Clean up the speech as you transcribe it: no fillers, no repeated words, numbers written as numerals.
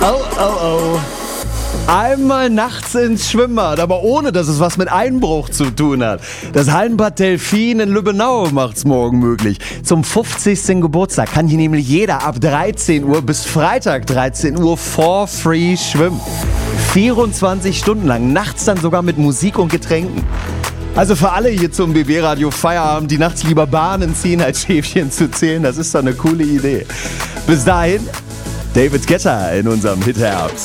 Oh, oh, oh. Einmal nachts ins Schwimmbad, aber ohne, dass es was mit Einbruch zu tun hat. Das Hallenbad Delfin in Lübbenau macht's morgen möglich. Zum 50. Geburtstag kann hier nämlich jeder ab 13 Uhr bis Freitag 13 Uhr for free schwimmen. 24 Stunden lang, nachts dann sogar mit Musik und Getränken. Also für alle hier zum BB-Radio Feierabend, die nachts lieber Bahnen ziehen, als Schäfchen zu zählen, das ist doch eine coole Idee. Bis dahin, David Guetta in unserem Hit Herbst.